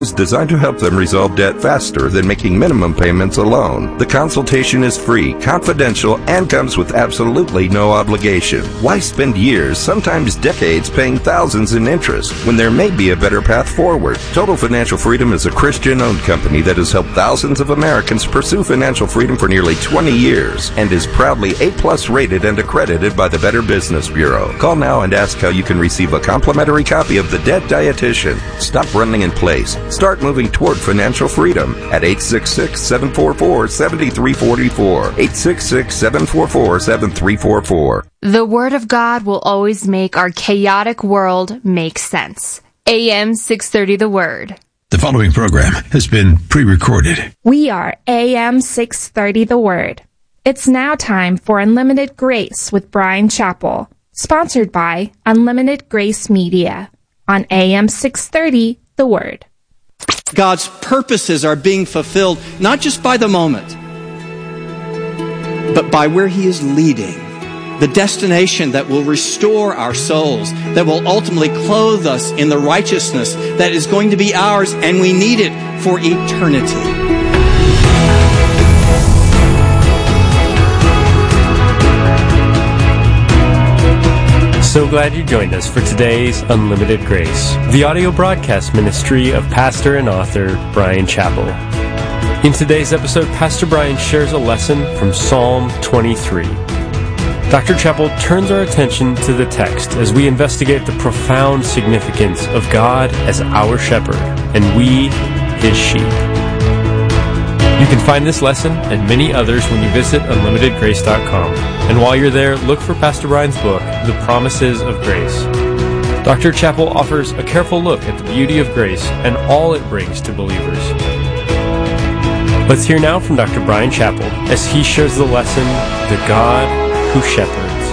is designed to help them resolve debt faster than making minimum payments alone. The consultation is free, confidential, and comes with absolutely no obligation. Why spend years, sometimes decades, paying thousands in interest when there may be a better path forward? Total Financial Freedom is a Christian-owned company that has helped thousands of Americans pursue financial freedom for nearly 20 years and is proudly A+ rated and accredited by the Better Business Bureau. Call now and ask how you can receive a complimentary copy of The Debt Dietitian. Stop running in place. Start moving toward financial freedom at 866-744-7344. 866-744-7344. The Word of God will always make our chaotic world make sense. AM 630 The Word. The following program has been pre-recorded. We are AM 630 The Word. It's now time for Unlimited Grace with Bryan Chapell, sponsored by Unlimited Grace Media on AM 630 The Word. God's purposes are being fulfilled not just by the moment, but by where He is leading. The destination that will restore our souls, that will ultimately clothe us in the righteousness that is going to be ours, and we need it for eternity. So glad you joined us for today's Unlimited Grace, the audio broadcast ministry of pastor and author Bryan Chapell. In today's episode, Pastor Bryan shares a lesson from Psalm 23. Dr. Chapell turns our attention to the text as we investigate the profound significance of God as our shepherd and we, His sheep. You can find this lesson and many others when you visit unlimitedgrace.com. And while you're there, look for Pastor Bryan's book, The Promises of Grace. Dr. Chapell offers a careful look at the beauty of grace and all it brings to believers. Let's hear now from Dr. Bryan Chapell as he shares the lesson, The God Who Shepherds.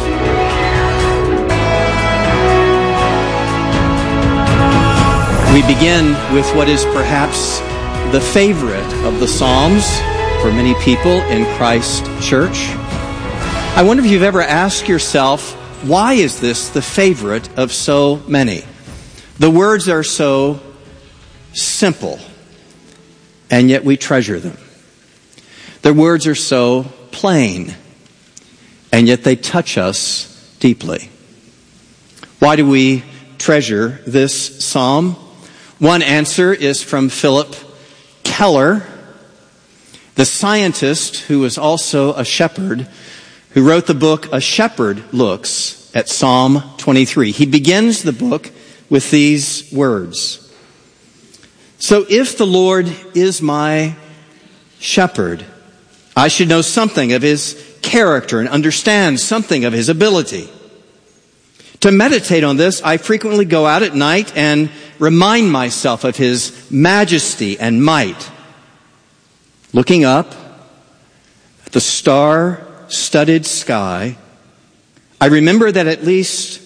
We begin with what is perhaps the favorite of the Psalms for many people in Christ Church. I wonder if you've ever asked yourself, why is this the favorite of so many? The words are so simple, and yet we treasure them. The words are so plain, and yet they touch us deeply. Why do we treasure this psalm? One answer is from Philip Keller, the scientist who was also a shepherd, who wrote the book A Shepherd Looks at Psalm 23. He begins the book with these words. So if the Lord is my shepherd, I should know something of His character and understand something of His ability. To meditate on this, I frequently go out at night and remind myself of His majesty and might. Looking up at the star-studded sky, I remember that at least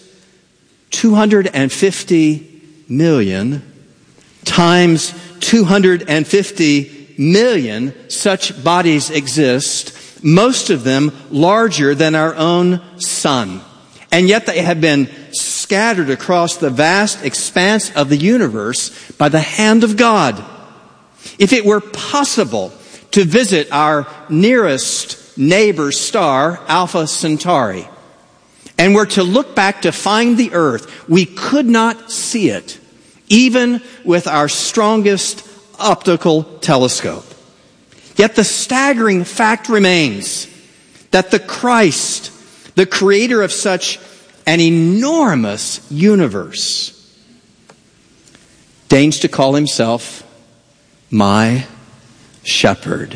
250 million times 250 million such bodies exist, most of them larger than our own sun. And yet they have been scattered across the vast expanse of the universe by the hand of God. If it were possible to visit our nearest neighbor star, Alpha Centauri, and were to look back to find the Earth, we could not see it, even with our strongest optical telescope. Yet the staggering fact remains that the Christ, the creator of such an enormous universe, deigns to call Himself my shepherd.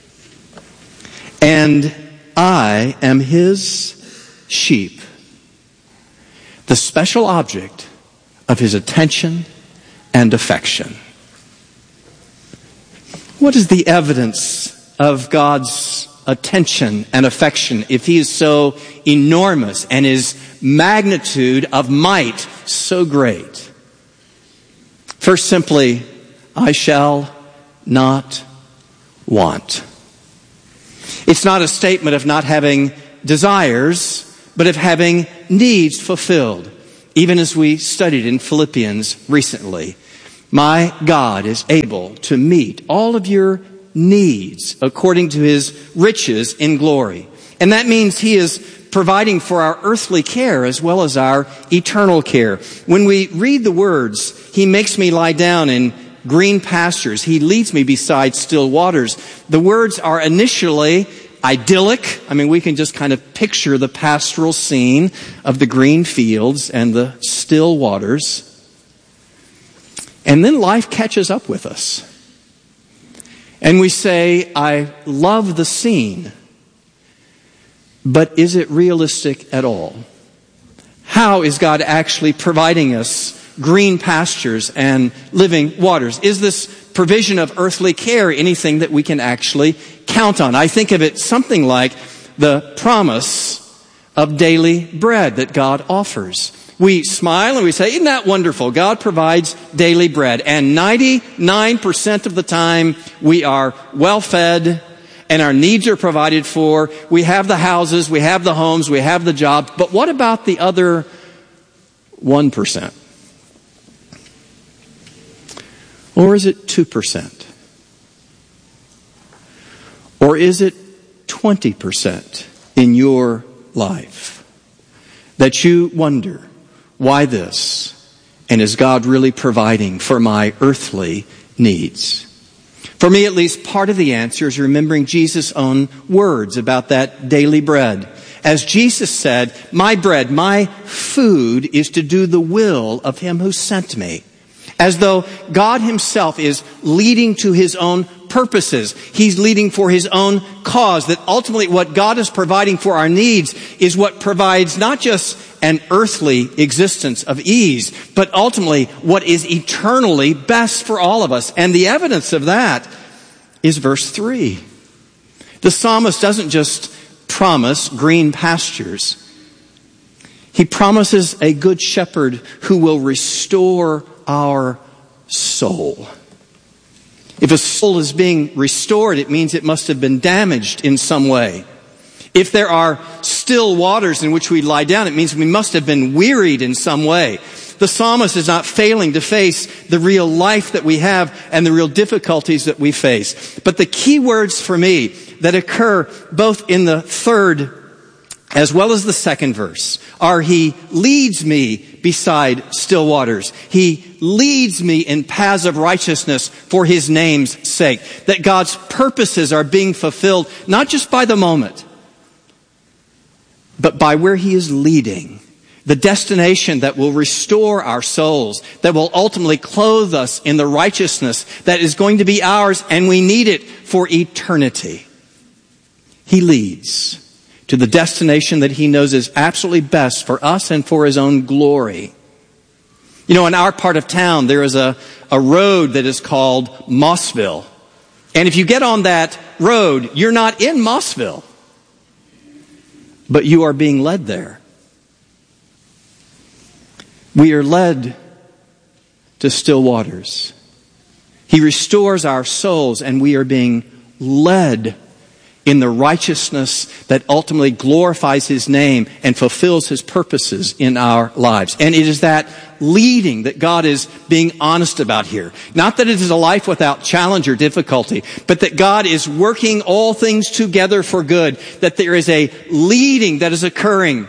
And I am His sheep, the special object of His attention and affection. What is the evidence of God's attention and affection if He is so enormous and His magnitude of might so great? First, simply, I shall not want. It's not a statement of not having desires, but of having needs fulfilled. Even as we studied in Philippians recently, My God is able to meet all of your needs according to His riches in glory. And that means He is providing for our earthly care as well as our eternal care. When we read the words, He makes me lie down in green pastures, He leads me beside still waters, the words are initially idyllic. I mean, we can just kind of picture the pastoral scene of the green fields and the still waters. And then life catches up with us. And we say, I love the scene, but is it realistic at all? How is God actually providing us green pastures and living waters? Is this provision of earthly care anything that we can actually count on? I think of it something like the promise of daily bread that God offers. We smile and we say, isn't that wonderful? God provides daily bread. And 99% of the time, we are well fed and our needs are provided for. We have the houses, we have the homes, we have the jobs. But what about the other 1%? Or is it 2%? Or is it 20% in your life that you wonder, why this? And is God really providing for my earthly needs? For me, at least, part of the answer is remembering Jesus' own words about that daily bread. As Jesus said, my bread, my food is to do the will of Him who sent me. As though God Himself is leading to His own purposes. He's leading for His own cause. That ultimately what God is providing for our needs is what provides not just an earthly existence of ease, but ultimately what is eternally best for all of us. And the evidence of that is verse 3. The psalmist doesn't just promise green pastures. He promises a good shepherd who will restore our soul. If a soul is being restored, it means it must have been damaged in some way. If there are still waters in which we lie down, it means we must have been wearied in some way. The psalmist is not failing to face the real life that we have and the real difficulties that we face. But the key words for me that occur both in the third as well as the second verse are He leads me beside still waters. He leads me in paths of righteousness for His name's sake. That God's purposes are being fulfilled not just by the moment, but by where He is leading. The destination that will restore our souls, that will ultimately clothe us in the righteousness that is going to be ours, and we need it for eternity. He leads to the destination that He knows is absolutely best for us and for His own glory. You know, in our part of town, there is a road that is called Mossville. And if you get on that road, you're not in Mossville, but you are being led there. We are led to still waters. He restores our souls, and we are being led in the righteousness that ultimately glorifies His name and fulfills His purposes in our lives. And it is that leading that God is being honest about here. Not that it is a life without challenge or difficulty, but that God is working all things together for good. That there is a leading that is occurring.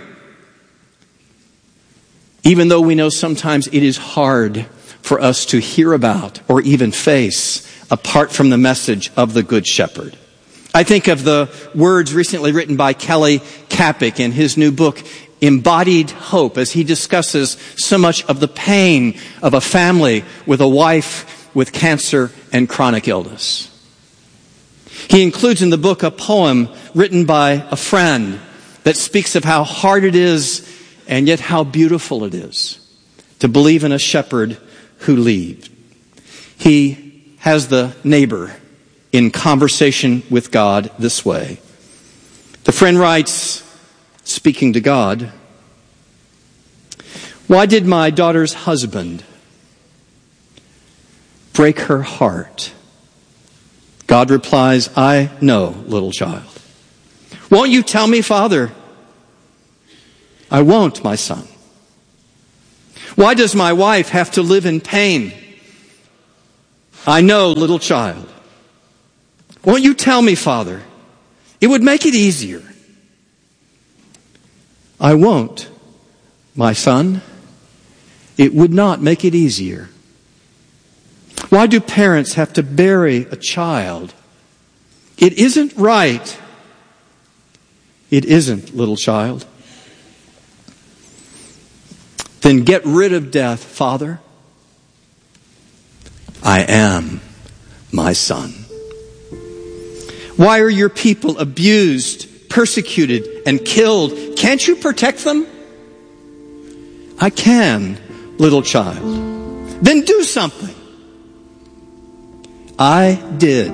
Even though we know sometimes it is hard for us to hear about or even face apart from the message of the Good Shepherd. I think of the words recently written by Kelly Kapic in his new book, Embodied Hope, as he discusses so much of the pain of a family with a wife with cancer and chronic illness. He includes in the book a poem written by a friend that speaks of how hard it is and yet how beautiful it is to believe in a shepherd who leads. He has the neighbor in conversation with God this way. The friend writes, speaking to God, "Why did my daughter's husband break her heart?" God replies, "I know, little child." "Won't you tell me, Father?" "I won't, my son." "Why does my wife have to live in pain?" I know, little child. Won't you tell me, Father? It would make it easier. I won't, my son. It would not make it easier. Why do parents have to bury a child? It isn't right. It isn't, little child. Then get rid of death, Father. I am my son. Why are your people abused, persecuted, and killed? Can't you protect them? I can, little child. Then do something. I did.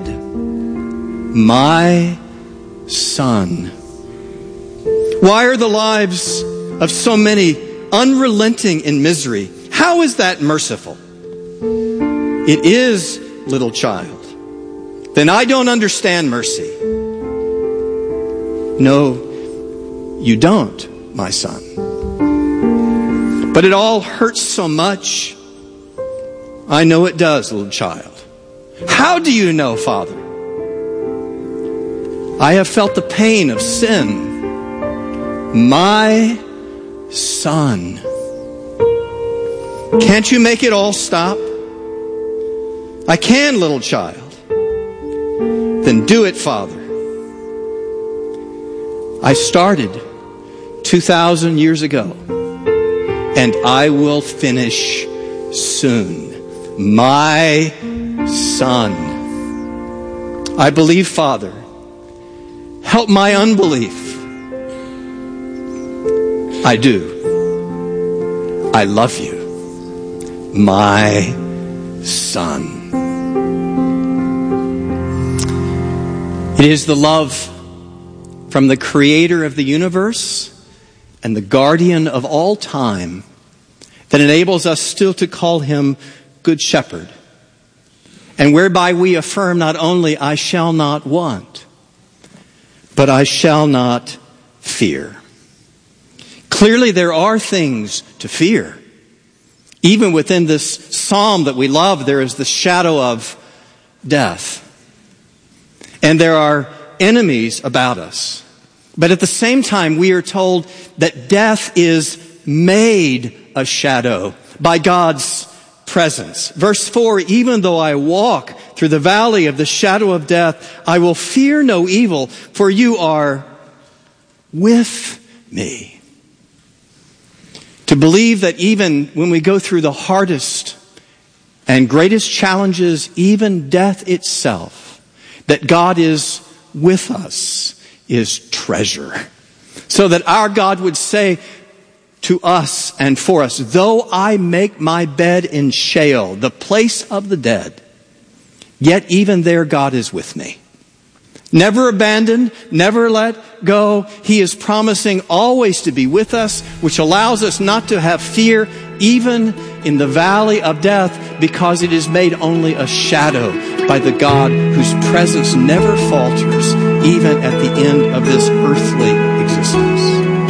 My son. Why are the lives of so many unrelenting in misery? How is that merciful? It is, little child. Then I don't understand mercy. No, you don't, my son. But it all hurts so much. I know it does, little child. How do you know, Father? I have felt the pain of sin. My son. Can't you make it all stop? I can, little child. Then do it, Father. I started 2,000 years ago, and I will finish soon. My son. I believe, Father. Help my unbelief. I do. I love you. My son. It is the love from the creator of the universe and the guardian of all time that enables us still to call him Good Shepherd, and whereby we affirm not only I shall not want, but I shall not fear. Clearly there are things to fear. Even within this psalm that we love, there is the shadow of death. And there are enemies about us. But at the same time, we are told that death is made a shadow by God's presence. Verse 4, even though I walk through the valley of the shadow of death, I will fear no evil, for you are with me. To believe that even when we go through the hardest and greatest challenges, even death itself, that God is with us is treasure. So that our God would say to us and for us, though I make my bed in Sheol, the place of the dead, yet even there God is with me. Never abandoned, never let go. He is promising always to be with us, which allows us not to have fear even in the valley of death, because it is made only a shadow by the God whose presence never falters, even at the end of this earthly existence.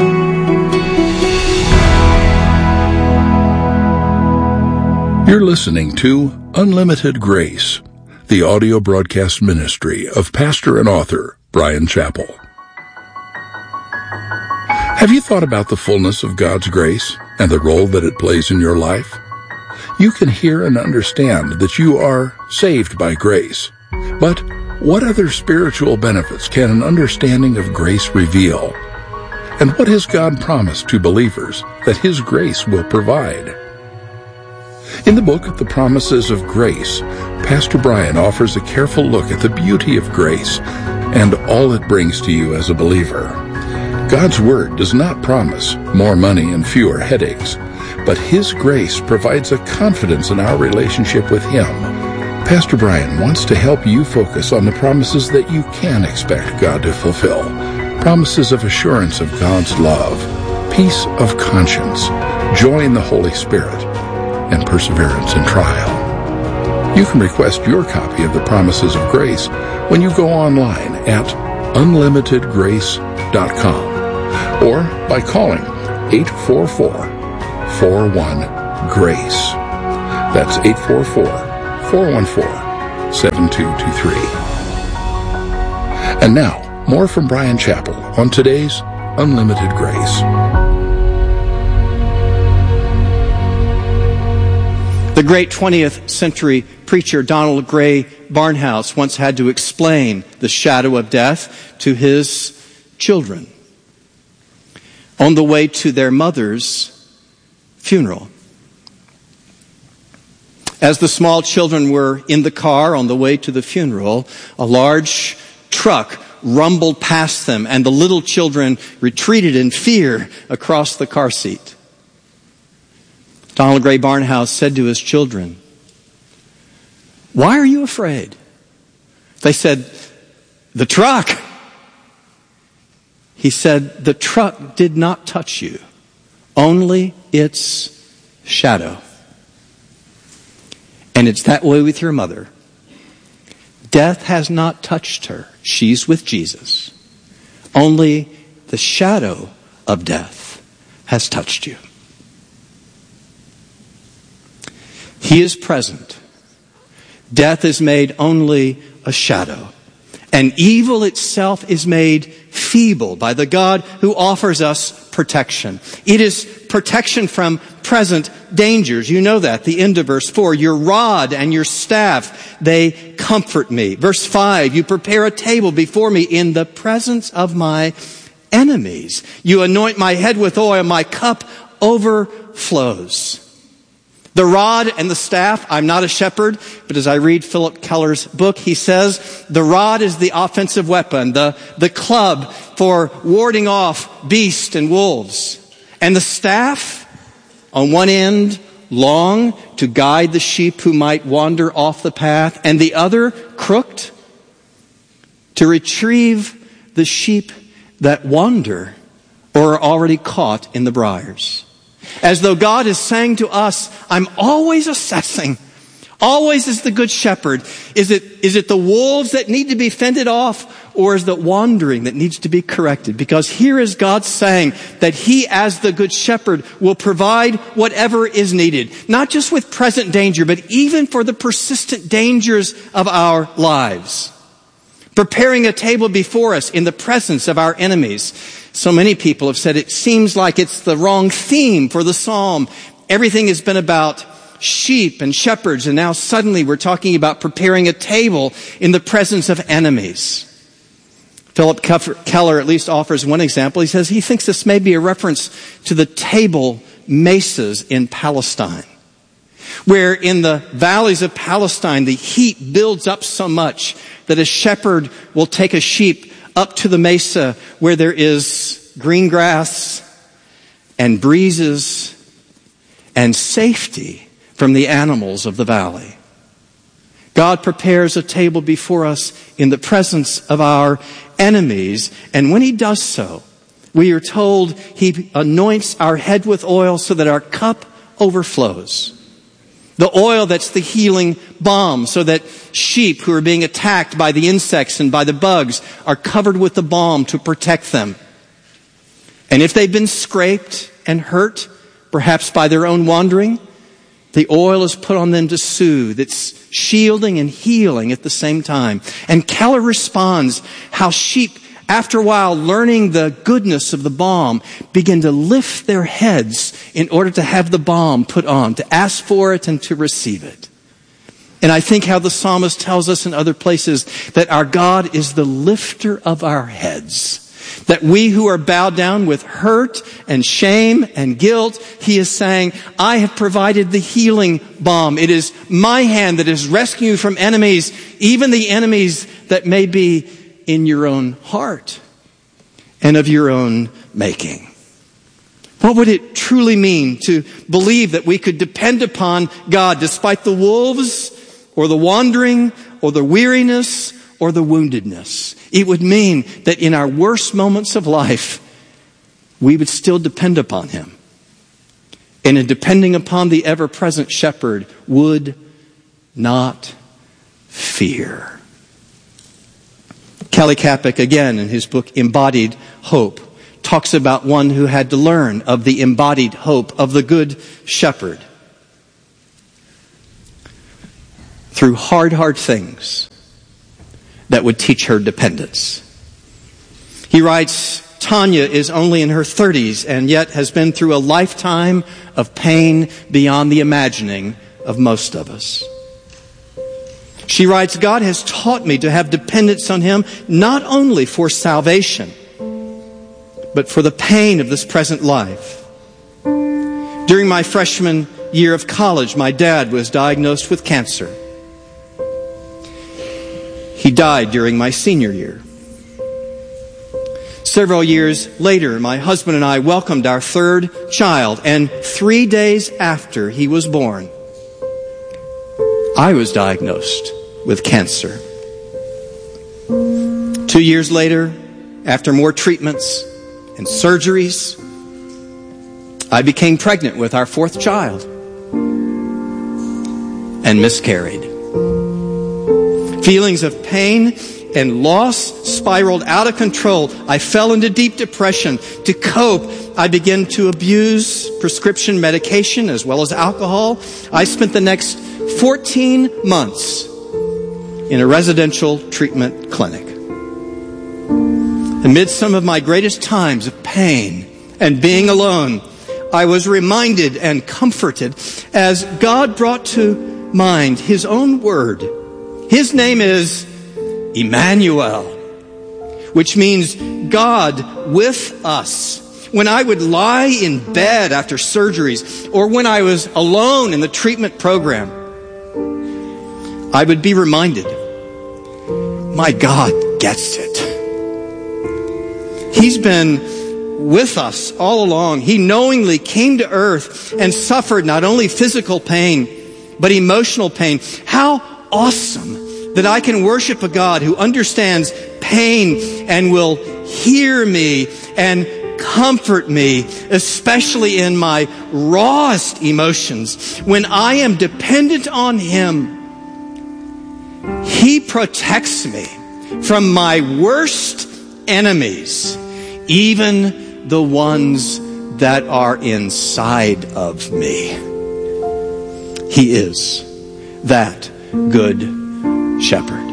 You're listening to Unlimited Grace, the audio broadcast ministry of pastor and author Bryan Chapell. Have you thought about the fullness of God's grace and the role that it plays in your life? You can hear and understand that you are saved by grace. But what other spiritual benefits can an understanding of grace reveal? And what has God promised to believers that His grace will provide? In the book, The Promises of Grace, Pastor Bryan offers a careful look at the beauty of grace and all it brings to you as a believer. God's Word does not promise more money and fewer headaches, but His grace provides a confidence in our relationship with Him. Pastor Bryan wants to help you focus on the promises that you can expect God to fulfill. Promises of assurance of God's love, peace of conscience, joy in the Holy Spirit, and perseverance in trial. You can request your copy of the Promises of Grace when you go online at unlimitedgrace.com or by calling 844-41-GRACE. That's 844-414 888-7223. And now, more from Bryan Chapell on today's Unlimited Grace. The great 20th century preacher Donald Grey Barnhouse once had to explain the shadow of death to his children on the way to their mother's funeral. As the small children were in the car on the way to the funeral, a large truck rumbled past them, and the little children retreated in fear across the car seat. Donald Grey Barnhouse said to his children, "Why are you afraid?" They said, "The truck." He said, "The truck did not touch you, only its shadow." And it's that way with your mother. Death has not touched her. She's with Jesus. Only the shadow of death has touched you. He is present. Death is made only a shadow. And evil itself is made feeble by the God who offers us protection. It is protection from present dangers. You know that. The end of verse 4. Your rod and your staff, they comfort me. Verse 5. You prepare a table before me in the presence of my enemies. You anoint my head with oil. My cup overflows. The rod and the staff, I'm not a shepherd, but as I read Philip Keller's book, he says the rod is the offensive weapon, the club for warding off beasts and wolves. And the staff, on one end, long to guide the sheep who might wander off the path, and the other, crooked, to retrieve the sheep that wander or are already caught in the briars. As though God is saying to us, I'm always assessing, always as the good shepherd. Is it the wolves that need to be fended off, or is the wandering that needs to be corrected? Because here is God saying that He, as the good shepherd, will provide whatever is needed. Not just with present danger, but even for the persistent dangers of our lives. Preparing a table before us in the presence of our enemies. So many people have said it seems like it's the wrong theme for the psalm. Everything has been about sheep and shepherds, and now suddenly we're talking about preparing a table in the presence of enemies. Philip Keller at least offers one example. He says he thinks this may be a reference to the Table mesas in Palestine, where in the valleys of Palestine the heat builds up so much that a shepherd will take a sheep up to the mesa where there is green grass and breezes and safety from the animals of the valley. God prepares a table before us in the presence of our enemies, and when He does so, we are told He anoints our head with oil so that our cup overflows. The oil that's the healing balm, so that sheep who are being attacked by the insects and by the bugs are covered with the balm to protect them. And if they've been scraped and hurt, perhaps by their own wandering, the oil is put on them to soothe. It's shielding and healing at the same time. And Keller responds how sheep, after a while, learning the goodness of the balm, begin to lift their heads in order to have the balm put on, to ask for it and to receive it. And I think how the psalmist tells us in other places that our God is the lifter of our heads. That we who are bowed down with hurt and shame and guilt, He is saying, I have provided the healing balm. It is my hand that is rescuing you from enemies, even the enemies that may be in your own heart and of your own making. What would it truly mean to believe that we could depend upon God despite the wolves or the wandering or the weariness or the woundedness? It would mean that in our worst moments of life, we would still depend upon Him. And in depending upon the ever-present shepherd, would not fear. Kelly Kapic, again, in his book Embodied Hope, talks about one who had to learn of the embodied hope of the Good Shepherd. through hard things that would teach her dependence. He writes, Tanya is only in her 30s and yet has been through a lifetime of pain beyond the imagining of most of us. She writes, God has taught me to have dependence on Him not only for salvation, but for the pain of this present life. During my freshman year of college, my dad was diagnosed with cancer. He died during my senior year. Several years later, my husband and I welcomed our third child, and 3 days after he was born, I was diagnosed with cancer. 2 years later, after more treatments and surgeries, I became pregnant with our fourth child and miscarried. Feelings of pain and loss spiraled out of control. I fell into deep depression. To cope, I began to abuse prescription medication as well as alcohol. I spent the next 14 months in a residential treatment clinic. Amid some of my greatest times of pain and being alone, I was reminded and comforted as God brought to mind His own word. His name is Emmanuel, which means God with us. When I would lie in bed after surgeries, or when I was alone in the treatment program, I would be reminded, my God gets it. He's been with us all along. He knowingly came to earth and suffered not only physical pain, but emotional pain. How awesome that I can worship a God who understands pain and will hear me and comfort me, especially in my rawest emotions. When I am dependent on Him, He protects me from my worst enemies, even the ones that are inside of me. He is that good shepherd.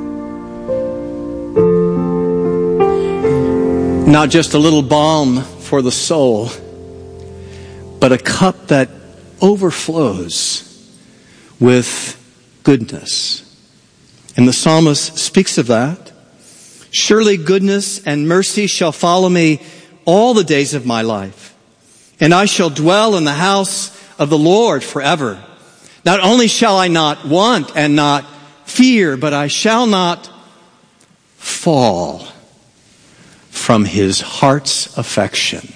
Not just a little balm for the soul, but a cup that overflows with goodness. And the psalmist speaks of that. Surely goodness and mercy shall follow me all the days of my life, and I shall dwell in the house of the Lord forever. Not only shall I not want and not fear, but I shall not fall from His heart's affection.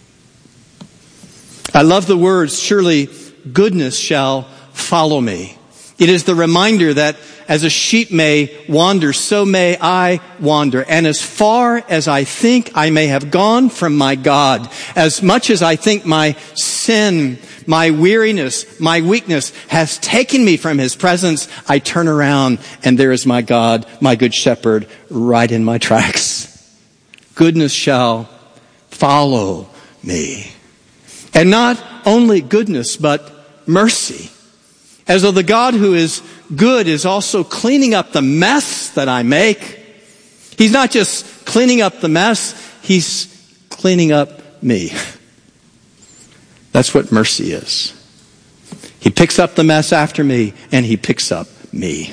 I love the words, surely goodness shall follow me. It is the reminder that as a sheep may wander, so may I wander. And as far as I think I may have gone from my God, as much as I think my sin, my weariness, my weakness has taken me from His presence, I turn around and there is my God, my good shepherd, right in my tracks. Goodness shall follow me. And not only goodness, but mercy. As though the God who is good is also cleaning up the mess that I make. He's not just cleaning up the mess, He's cleaning up me. That's what mercy is. He picks up the mess after me, and He picks up me.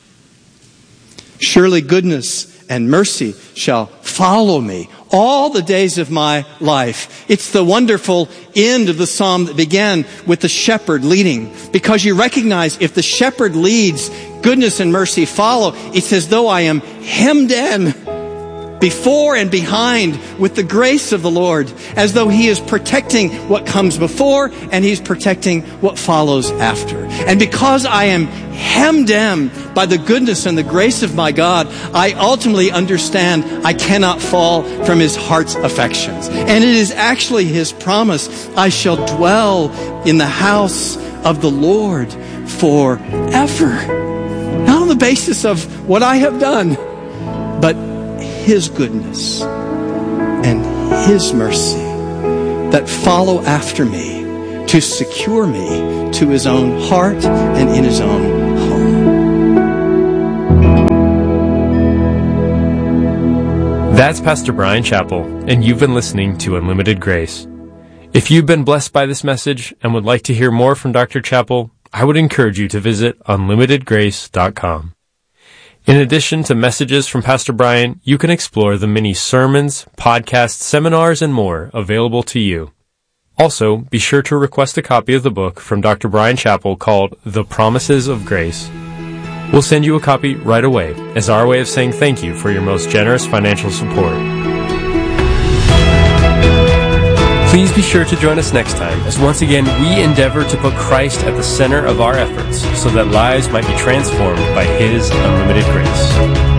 Surely goodness and mercy shall follow me all the days of my life. It's the wonderful end of the psalm that began with the shepherd leading. Because you recognize if the shepherd leads, goodness and mercy follow. It's as though I am hemmed in before and behind with the grace of the Lord, as though He is protecting what comes before and He's protecting what follows after. And because I am hemmed in by the goodness and the grace of my God, I ultimately understand I cannot fall from His heart's affections. And it is actually His promise, I shall dwell in the house of the Lord forever. Not on the basis of what I have done, but His goodness and His mercy that follow after me to secure me to His own heart and in His own home. That's Pastor Bryan Chapell, and you've been listening to Unlimited Grace. If you've been blessed by this message and would like to hear more from Dr. Chapell, I would encourage you to visit unlimitedgrace.com. In addition to messages from Pastor Bryan, you can explore the many sermons, podcasts, seminars, and more available to you. Also, be sure to request a copy of the book from Dr. Bryan Chapell called The Promises of Grace. We'll send you a copy right away as our way of saying thank you for your most generous financial support. Please be sure to join us next time as once again we endeavor to put Christ at the center of our efforts so that lives might be transformed by His unlimited grace.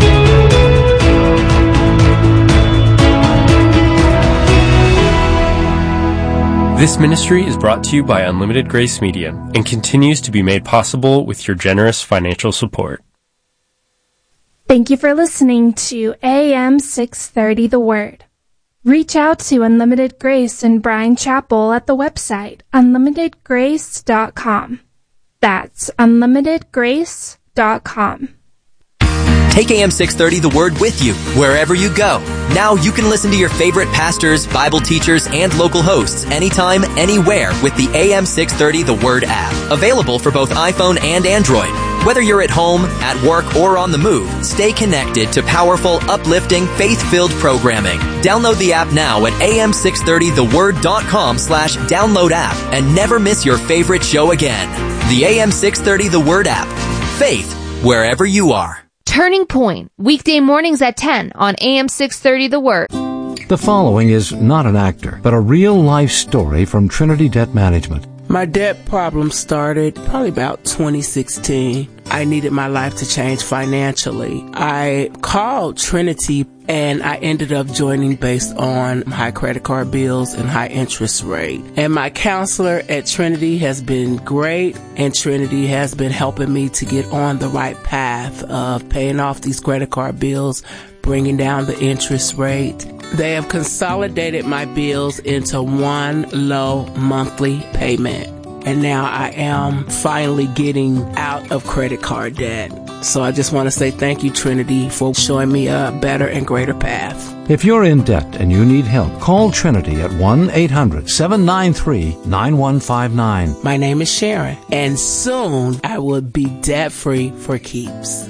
This ministry is brought to you by Unlimited Grace Media and continues to be made possible with your generous financial support. Thank you for listening to AM 630 The Word. Reach out to Unlimited Grace and Bryan Chapell at the website unlimitedgrace.com. That's unlimitedgrace.com. Take AM 630 The Word with you wherever you go. Now you can listen to your favorite pastors, Bible teachers, and local hosts anytime, anywhere with the AM 630 The Word app. Available for both iPhone and Android. Whether you're at home, at work, or on the move, stay connected to powerful, uplifting, faith-filled programming. Download the app now at am630theword.com/download app and never miss your favorite show again. The AM 630 The Word app. Faith wherever you are. Turning Point, weekday mornings at 10 on AM 630 The Word. The following is not an actor, but a real-life story from Trinity Debt Management. My debt problem started probably about 2016. I needed my life to change financially. I called Trinity and I ended up joining based on high credit card bills and high interest rate. And my counselor at Trinity has been great, and Trinity has been helping me to get on the right path of paying off these credit card bills, bringing down the interest rate. They have consolidated my bills into one low monthly payment. And now I am finally getting out of credit card debt. So I just want to say thank you, Trinity, for showing me a better and greater path. If you're in debt and you need help, call Trinity at 1-800-793-9159. My name is Sharon, and soon I will be debt-free for keeps.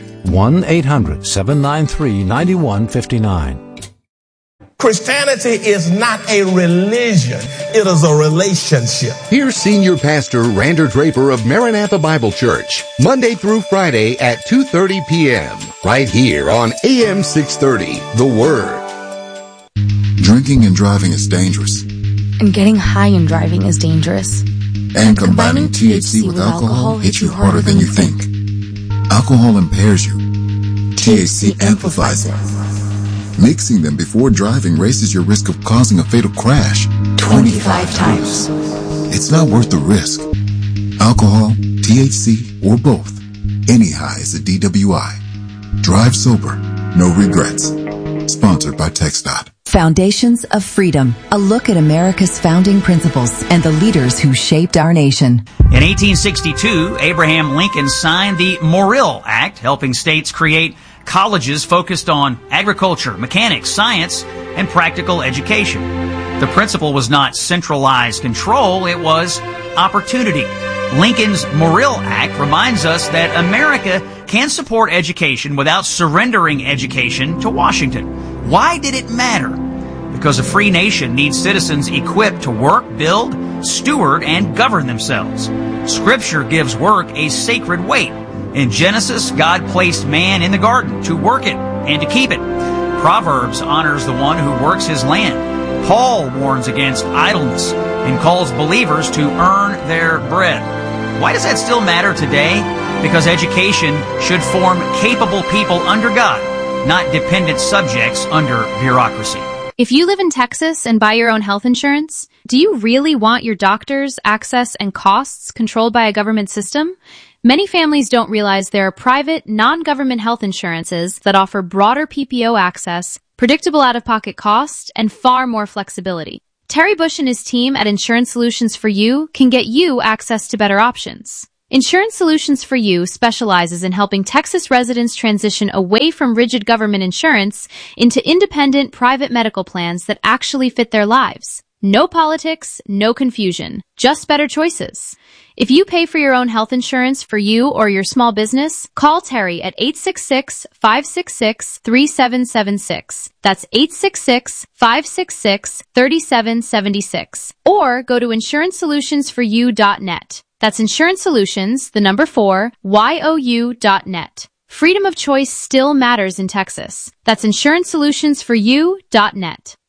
1-800-793-9159. Christianity is not a religion. It is a relationship. Here's Senior Pastor Rander Draper of Maranatha Bible Church, Monday through Friday at 2:30 p.m. right here on AM 630, The Word. Drinking and driving is dangerous. And getting high and driving is dangerous. And combining THC with alcohol hits you harder than you think. Alcohol impairs you. THC amplifies it. Mixing them before driving raises your risk of causing a fatal crash 25 times. It's not worth the risk. Alcohol, THC, or both. Any high is a DWI. Drive sober, no regrets. Sponsored by TxDOT. Foundations of Freedom, a look at America's founding principles and the leaders who shaped our nation. In 1862, Abraham Lincoln signed the Morrill Act, helping states create colleges focused on agriculture, mechanics, science, and practical education. The principle was not centralized control, it was opportunity. Lincoln's Morrill Act reminds us that America can support education without surrendering education to Washington. Why did it matter? Because a free nation needs citizens equipped to work, build, steward, and govern themselves. Scripture gives work a sacred weight. In Genesis, God placed man in the garden to work it and to keep it. Proverbs honors the one who works his land. Paul warns against idleness and calls believers to earn their bread. Why does that still matter today? Because education should form capable people under God, not dependent subjects under bureaucracy. If you live in Texas and buy your own health insurance, do you really want your doctors, access, and costs controlled by a government system? Many families don't realize there are private, non-government health insurances that offer broader PPO access, predictable out-of-pocket costs, and far more flexibility. Terry Bush and his team at Insurance Solutions for You can get you access to better options. Insurance Solutions for You specializes in helping Texas residents transition away from rigid government insurance into independent private medical plans that actually fit their lives. No politics, no confusion, just better choices. If you pay for your own health insurance for you or your small business, call Terry at 866-566-3776. That's 866-566-3776. Or go to insurancesolutionsforyou.net. That's Insurance Solutions, the number 4, YOU.net. Freedom of choice still matters in Texas. That's insurancesolutionsforyou.net.